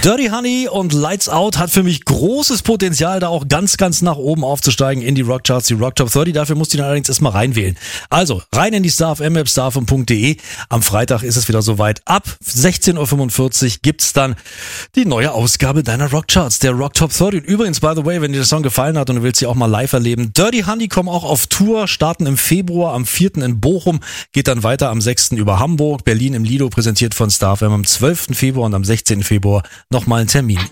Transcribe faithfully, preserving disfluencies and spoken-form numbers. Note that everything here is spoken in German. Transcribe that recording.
Dirty Honey und Lights Out hat für mich großes Potenzial, da auch ganz, ganz nach oben aufzusteigen in die Rockcharts, die Rock Top dreißig. Dafür musst du ihn allerdings erstmal reinwählen. Also, rein in die Star F M App, star f m punkt d e. Am Freitag ist es wieder soweit. Ab sechzehn Uhr fünfundvierzig gibt's dann die neue Ausgabe deiner Rockcharts, der Rock Top dreißig. Und übrigens, by the way, wenn dir der Song gefallen hat und du willst sie auch mal live erleben, Dirty Honey kommen auch auf Tour, starten im Februar, am vierten in Bochum, geht dann weiter am sechsten über Hamburg, Berlin im Lido, präsentiert von Star F M am zwölften Februar und am sechzehnten Februar nochmal ein Termin.